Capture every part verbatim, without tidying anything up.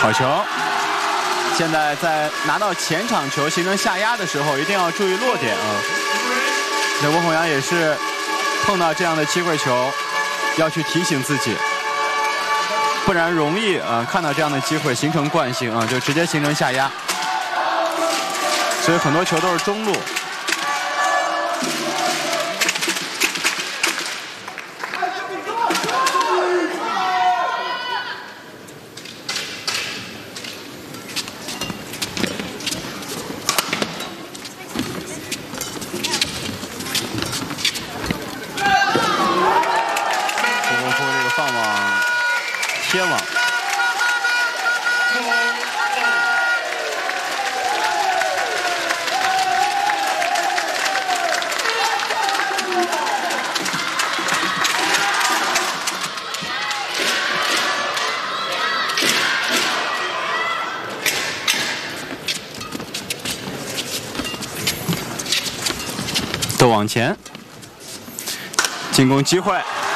好球！现在在拿到前场球形成下压的时候，一定要注意落点啊。那温宏洋也是碰到这样的机会球，要去提醒自己，不然容易啊看到这样的机会形成惯性啊，就直接形成下压。所以很多球都是中路。 贴网，都往前，进攻机会。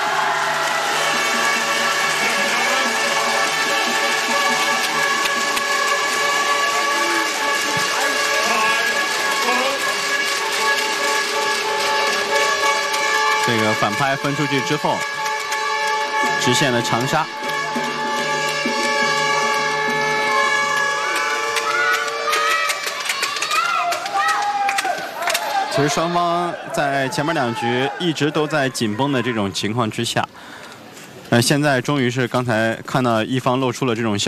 这个反拍分出去之后，直线的长杀。其实双方在前面两局一直都在紧绷的这种情况之下，呃，现在终于是刚才看到一方露出了这种效。